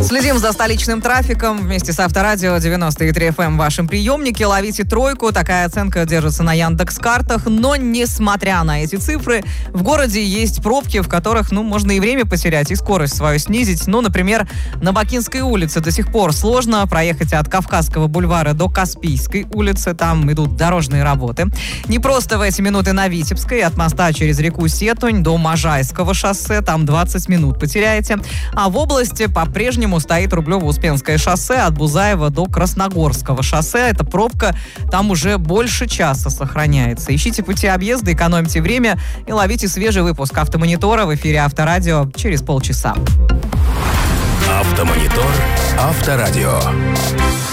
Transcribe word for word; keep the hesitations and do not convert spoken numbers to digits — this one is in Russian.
Следим за столичным трафиком вместе с Авторадио девяносто три эф эм в вашем приемнике. Ловите тройку. Такая оценка держится на Яндекс.Картах. Но несмотря на эти цифры, в городе есть пробки, в которых, ну, можно и время потерять, и скорость свою снизить. Ну, например, на Бакинской улице до сих пор сложно проехать от Кавказского бульвара до Каспийской улицы. Там идут дорожные работы. Не просто в эти минуты на Витебской. От моста через реку Сетунь до Можайского шоссе. Там двадцать минут потеряете. А в области по-прежнему стоит Рублево-Успенское шоссе от Бузаева до Красногорского шоссе. Эта пробка там уже больше часа сохраняется. Ищите пути объезда, экономьте время и ловите свежий выпуск «Автомонитора» в эфире Авторадио через полчаса. Автомонитор Авторадио.